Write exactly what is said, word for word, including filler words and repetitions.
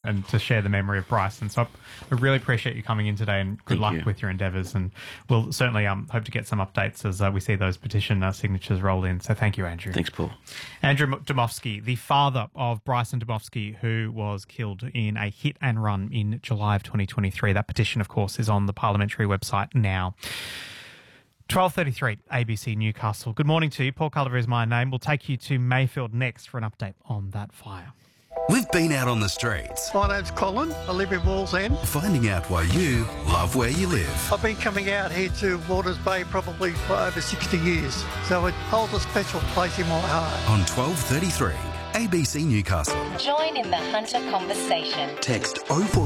and to share the memory of Bryson. So I really appreciate you coming in today, and good Thank luck you. with your endeavours. And we'll certainly um, hope to get some updates as uh, we see those petition uh, signatures roll in. So thank you, Andrew. Thanks, Paul. Andrew Dmowski, the father of Bryson Dmowski, who was killed in a hit and run in July of twenty twenty-three. That petition, of course, is on the parliamentary website now. twelve thirty-three, A B C Newcastle. Good morning to you. Paul Culliver is my name. We'll take you to Mayfield next for an update on that fire. We've been out on the streets, My name's Colin. I live in Wallsend. finding out why you love where you live. I've been coming out here to Waters Bay probably for over sixty years, so it holds a special place in my heart. On twelve thirty-three, A B C Newcastle. Join in the Hunter conversation. Text oh four